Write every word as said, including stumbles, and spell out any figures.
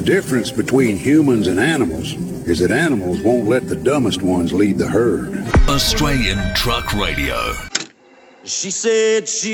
difference between humans and animals is that animals won't let the dumbest ones lead the herd. Australian Truck Radio. She said she